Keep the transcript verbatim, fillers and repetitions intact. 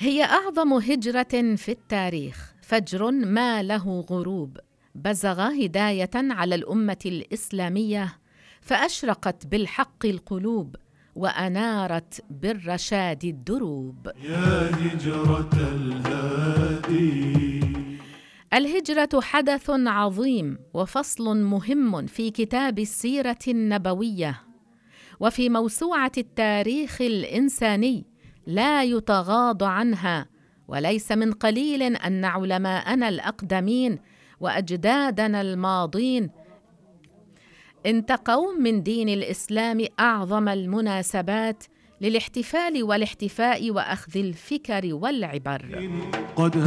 هي أعظم هجرة في التاريخ، فجر ما له غروب، بزغ هداية على الأمة الإسلامية، فأشرقت بالحق القلوب، وأنارت بالرشاد الدروب. يا هجرة الهادي. الهجرة حدث عظيم وفصل مهم في كتاب السيرة النبوية، وفي موسوعة التاريخ الإنساني لا يتغاضى عنها. وليس من قليل أن علماءنا الأقدمين وأجدادنا الماضين انتقوا من دين الإسلام أعظم المناسبات للاحتفال والاحتفاء وأخذ الفكر والعبر.